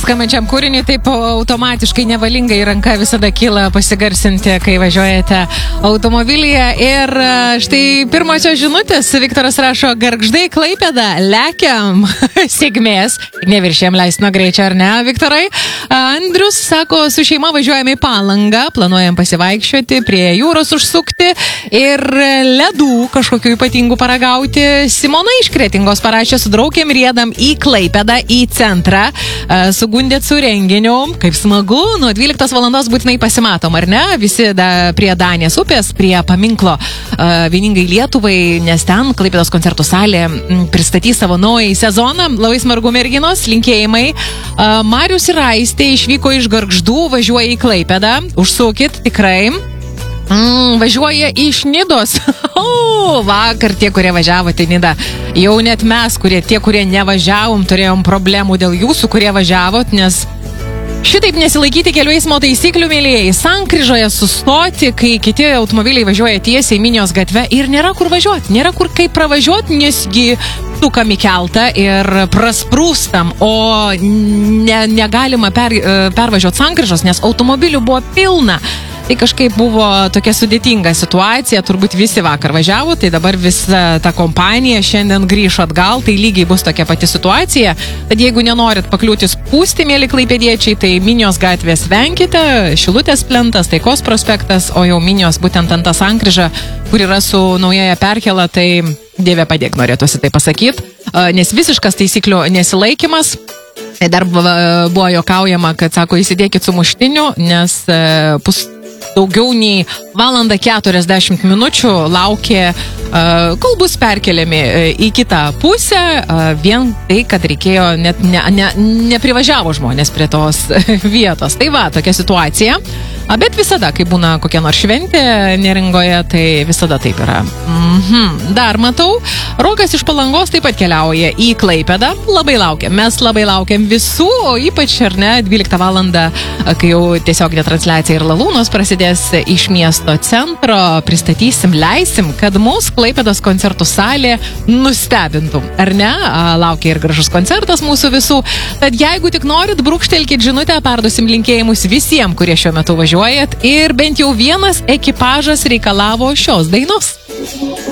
skambančiam kūriniui taip automatiškai nevalingai ranka visada kyla pasigarsinti, kai važiuojate automobilyje. Ir štai pirmosios žinutės. Viktoras rašo, Gargždai, Klaipėda, lekiam. Sėkmės. Neviršėm leistino greičio, ar ne, Viktorai? Andrius sako, su šeima važiuojame į Palangą, planuojam pasivaikščioti, prie jūros užsukti ir ledų kažkokių ypatingų paragauti. Simona iš Kretingos parašė, su draugėm riedam į Klaipėdą, į centrą, sugundėt su renginiu. Kaip smagu, nuo 12 valandos būtinai pasimatom, ar ne? Visi prie Danės upės, prie paminklo Vieningai Lietuvai, nes ten Klaipėdos koncertų salė pristatys savo naują sezoną. Labai smagu, merginos, linkėjimai. Marius ir Aistė išvyko iš Gargždų, važiuoja į Klaipėdą. Užsukit, tikrai. Važiuoja iš Nidos. Vakar tie, kurie važiavote į Nidą. Jau net mes, tie, kurie nevažiavom, turėjom problemų dėl jūsų, kurie važiavot, nes šitaip nesilaikyti kelių eismo taisyklių, mėlyjei. Sankryžoje sustoti, kai kiti automobiliai važiuoja tiesiai Minijos gatve ir nėra kur važiuoti, nėra kur kaip pravažiuoti, nesgi sukam į keltą ir prasprūstam, o negalima pervažiuoti sankryžos, nes automobilių buvo pilna. Tai kažkaip buvo tokia sudėtinga situacija, turbūt visi vakar važiavo, tai dabar visa ta kompanija šiandien grįžo atgal, tai lygiai bus tokia pati situacija. Tad jeigu nenorit pakliūti spūsti, mėly klaipėdiečiai, tai Minijos gatvės venkite, Šilutės plentas, Taikos prospektas, o jau Minijos būtent ant tą sankryžą, kur yra su naujaja perkela, tai Dieve padėk, norėtųsi tai pasakyti, nes visiškas taisyklių nesilaikymas. Dar buvo juokaujama, kad sako, įsidėkit sumuštiniu, nes daugiau nei 1:40 minučių laukė, kol bus perkeliami į kitą pusę, vien tai, kad reikėjo, net neprivažiavo žmonės prie tos vietos. Tai va, tokia situacija. Bet visada, kai būna kokia nors šventė Neringoje, tai visada taip yra. Dar matau, Rokas iš Palangos taip pat keliauja į Klaipėdą. Labai laukiam, mes labai laukiam visų, o ypač, ar ne, 12 valandą, kai jau tiesioginė transliacija ir lalūnos prasidės iš miesto centro, pristatysim, leisim, kad mūsų Klaipėdos koncertų salė nustebintų, ar ne? Laukia ir gražus koncertas mūsų visų. Tad jeigu tik norit, brūkštelkit žinutę, perduosim linkėjimus visiems, kurie šiuo metu važiuojat, ir bent jau vienas ekipažas reikalavo šios dainos.